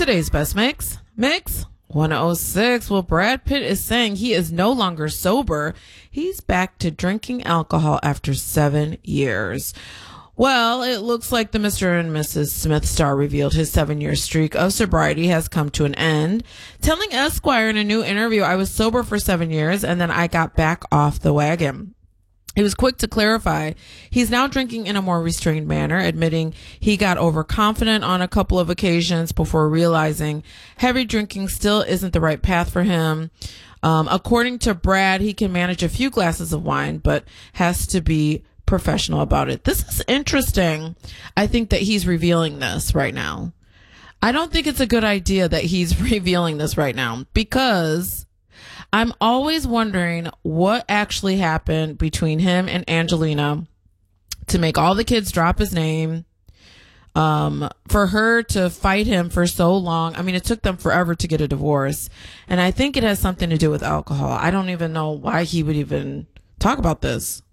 Today's best mix. Mix 106. Well, Brad Pitt is saying he is no longer sober. He's back to drinking alcohol after 7 years. Well, it looks like the Mr. and Mrs. Smith star revealed his 7-year streak of sobriety has come to an end, telling Esquire in a new interview, "I was sober for 7 years and then I got back off the wagon." He was quick to clarify he's now drinking in a more restrained manner, admitting he got overconfident on a couple of occasions before realizing heavy drinking still isn't the right path for him. According to Brad, he can manage a few glasses of wine, but has to be professional about it. This is interesting. I think that he's revealing this right now. I don't think it's a good idea that he's revealing this right now, because I'm always wondering what actually happened between him and Angelina to make all the kids drop his name, for her to fight him for so long. I mean, it took them forever to get a divorce. And I think it has something to do with alcohol. I don't even know why he would even talk about this.